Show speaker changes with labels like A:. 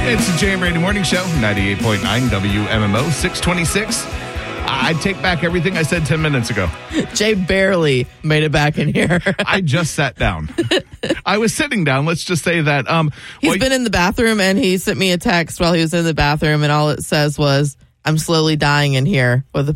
A: It's the Jay and Brady Morning Show, 98.9 WMMO, 626. I take back everything I said 10 minutes ago.
B: Jay barely made it back in here.
A: I just sat down. I was sitting down. Let's just say that.
B: He's been in the bathroom, and he sent me a text while he was in the bathroom, and all it says was, "I'm slowly dying in here," with a